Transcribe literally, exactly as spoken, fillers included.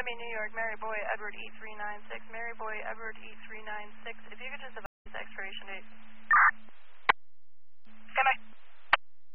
Miami, New York, Mary Boy, Edward E three nine six, Mary Boy, Edward E three nine six. If you could just advise expiration date.